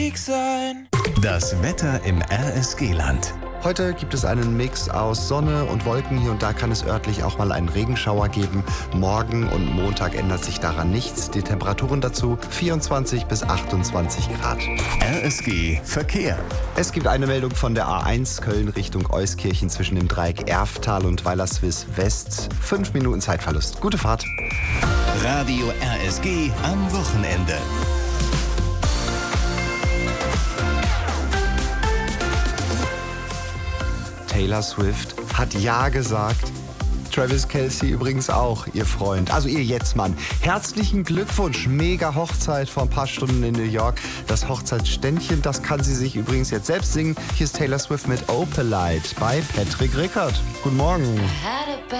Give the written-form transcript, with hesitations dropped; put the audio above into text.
Das Wetter im RSG-Land. Heute gibt es einen Mix aus Sonne und Wolken. Hier und da kann es örtlich auch mal einen Regenschauer geben. Morgen und Montag ändert sich daran nichts. Die Temperaturen dazu 24 bis 28 Grad. RSG Verkehr. Es gibt eine Meldung von der A1 Köln Richtung Euskirchen zwischen dem Dreieck Erftal und Weilerswils West. 5 Minuten Zeitverlust. Gute Fahrt. Radio RSG am Wochenende. Taylor Swift hat Ja gesagt. Travis Kelce übrigens auch, ihr Freund. Also ihr Jetzt-Mann. Herzlichen Glückwunsch. Mega Hochzeit vor ein paar Stunden in New York. Das Hochzeitsständchen, das kann sie sich übrigens jetzt selbst singen. Hier ist Taylor Swift mit Opalite bei Patrick Rickert. Guten Morgen.